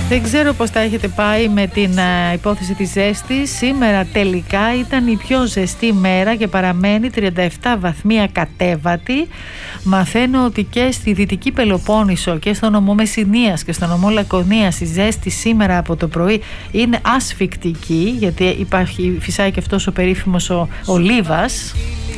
Δεν ξέρω πώς τα έχετε πάει με την υπόθεση της ζέστης. Σήμερα τελικά ήταν η πιο ζεστή μέρα και παραμένει 37 βαθμία κατέβατη. Μαθαίνω ότι και στη Δυτική Πελοπόννησο και στο νομό Μεσσηνίας και στο νομό Λακωνίας η ζέστη σήμερα από το πρωί είναι ασφικτική, γιατί φυσάει και αυτός ο περίφημος ο Λίβας.